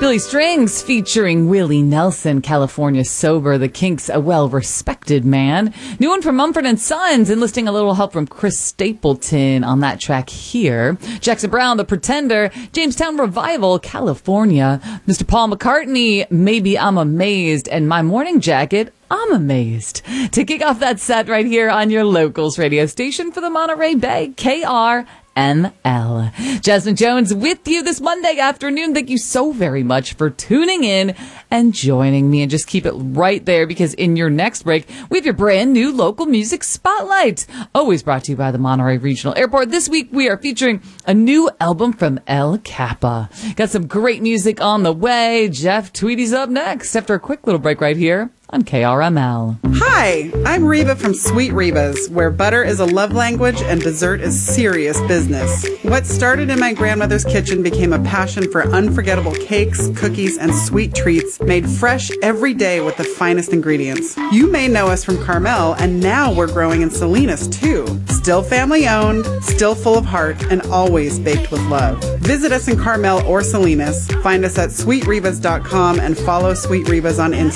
Billy Strings featuring Willie Nelson, California Sober, The Kinks, A Well-Respected Man. New one from Mumford & Sons, enlisting a little help from Chris Stapleton on that track here. Jackson Browne, The Pretender, Jamestown Revival, California. Mr. Paul McCartney, Maybe I'm Amazed, and My Morning Jacket, I'm Amazed. To kick off that set right here on your locals radio station for the Monterey Bay, KRML. Jasmine Jones with you this Monday afternoon. Thank you so very much for tuning in and joining me. And just keep it right there, because in your next break, we have your brand new local music spotlight. Always brought to you by the Monterey Regional Airport. This week, we are featuring a new album from El Kappa. Got some great music on the way. Jeff Tweedy's up next after a quick little break right here on KRML. Hi, I'm Reba from Sweet Reba's, where butter is a love language and dessert is serious business. What started in my grandmother's kitchen became a passion for unforgettable cakes, cookies, and sweet treats made fresh every day with the finest ingredients. You may know us from Carmel, and now we're growing in Salinas too. Still family owned, still full of heart, and always baked with love. Visit us in Carmel or Salinas. Find us at sweetrebas.com and follow Sweet Rebas on Instagram.